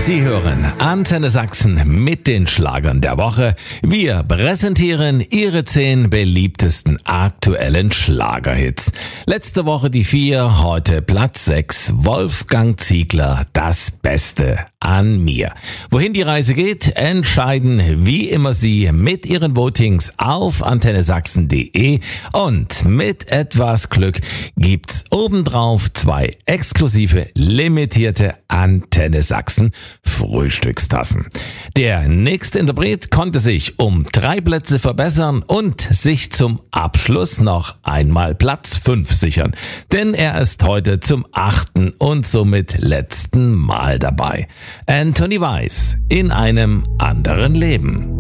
Sie hören Antenne Sachsen mit den Schlagern der Woche. Wir präsentieren Ihre 10 beliebtesten aktuellen Schlagerhits. Letzte Woche die 4, heute Platz 6. Wolfgang Ziegler, das Beste an mir. Wohin die Reise geht, entscheiden wie immer Sie mit Ihren Votings auf antennesachsen.de und mit etwas Glück gibt's obendrauf 2 exklusive limitierte Antenne Sachsen Frühstückstassen. Der nächste Interpret konnte sich um 3 Plätze verbessern und sich zum Abschluss noch einmal Platz 5 sichern. Denn er ist heute zum 8. und somit letzten Mal dabei. Anthony Weiss in einem anderen Leben.